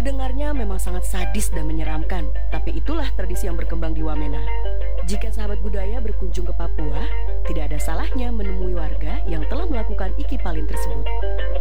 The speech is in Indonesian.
Terdengarnya memang sangat sadis dan menyeramkan, tapi itulah tradisi yang berkembang di Wamena. Jika sahabat budaya berkunjung ke Papua, tidak ada salahnya menemui warga yang telah melakukan ikipalin tersebut.